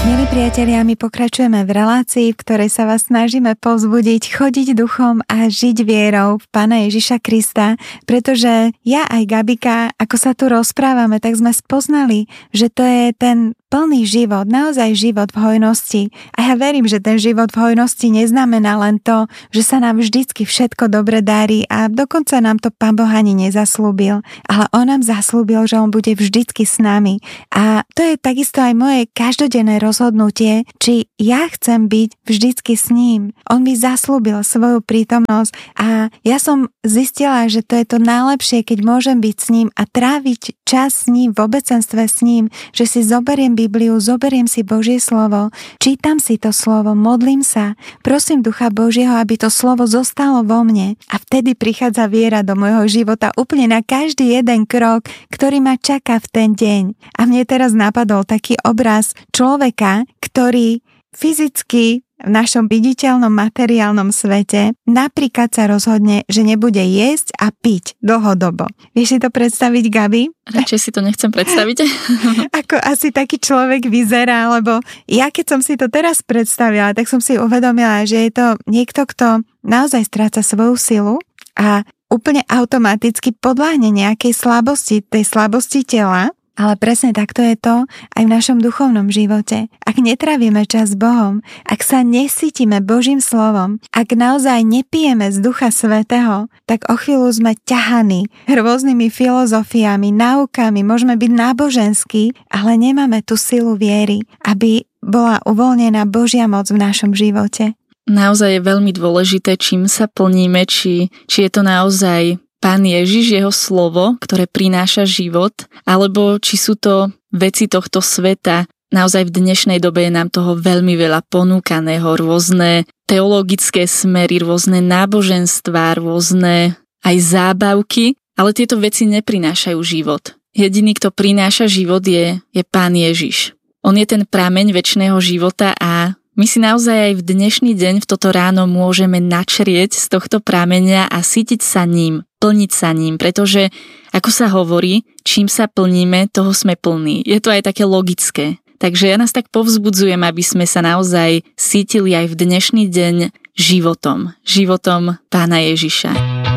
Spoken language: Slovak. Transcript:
Milí priatelia, my pokračujeme v relácii, v ktorej sa vás snažíme povzbudiť, chodiť duchom a žiť vierou v Pána Ježiša Krista, pretože ja aj Gabika, ako sa tu rozprávame, tak sme spoznali, že to je ten plný život, naozaj život v hojnosti. A ja verím, že ten život v hojnosti neznamená len to, že sa nám vždycky všetko dobre darí a dokonca nám to Pán Boh ani nezaslúbil, ale on nám zaslúbil, že on bude vždycky s nami. A to je takisto aj moje každodenné rozhodnutie, či ja chcem byť vždycky s ním. On mi zaslúbil svoju prítomnosť a ja som zistila, že to je to najlepšie, keď môžem byť s ním a tráviť čas s ním, v obecenstve s ním, že si zoberiem Bibliu, zoberiem si Božie slovo, čítam si to slovo, modlím sa, prosím Ducha Božieho, aby to slovo zostalo vo mne a vtedy prichádza viera do môjho života úplne na každý jeden krok, ktorý ma čaká v ten deň. A mne teraz napadol taký obraz človeka, ktorý fyzicky v našom viditeľnom materiálnom svete napríklad sa rozhodne, že nebude jesť a piť dlhodobo. Vieš si to predstaviť, Gabi? Radšej si to nechcem predstaviť. Ako asi taký človek vyzerá, lebo ja keď som si to teraz predstavila, tak som si uvedomila, že je to niekto, kto naozaj stráca svoju silu a úplne automaticky podľahne nejakej slabosti, tej slabosti tela. Ale presne takto je to aj v našom duchovnom živote. Ak netravíme čas s Bohom, ak sa nesítime Božím slovom, ak naozaj nepijeme z Ducha Svätého, tak o chvíľu sme ťahaní rôznymi filozofiami, náukami, môžeme byť náboženskí, ale nemáme tú silu viery, aby bola uvoľnená Božia moc v našom živote. Naozaj je veľmi dôležité, čím sa plníme, či je to naozaj Pán Ježiš, jeho slovo, ktoré prináša život, alebo či sú to veci tohto sveta. Naozaj v dnešnej dobe je nám toho veľmi veľa ponúkaného, rôzne teologické smery, rôzne náboženstvá, rôzne aj zábavky, ale tieto veci neprinášajú život. Jediný, kto prináša život, je Pán Ježiš. On je ten prameň večného života a my si naozaj aj v dnešný deň, v toto ráno môžeme načrieť z tohto prameňa a sítiť sa ním, plniť sa ním, pretože, ako sa hovorí, čím sa plníme, toho sme plní. Je to aj také logické. Takže ja nás tak povzbudzujem, aby sme sa naozaj sítili aj v dnešný deň životom Pána Ježiša.